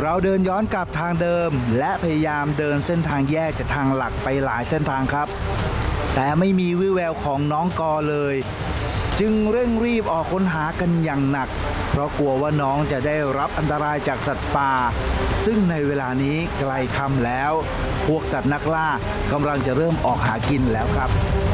เราเดินย้อนกลับทางเดิมและพยายามเดินเส้นทางแยกจากทางหลักไปหลายเส้นทางครับแต่ไม่มีวี่แววของน้องกอเลยจึงเร่งรีบออกค้นหากันอย่างหนักเพราะกลัวว่าน้องจะได้รับอันตรายจากสัตว์ป่าซึ่งในเวลานี้ใกล้ค่ำแล้วพวกสัตว์นักล่ากำลังจะเริ่มออกหากินแล้วครับ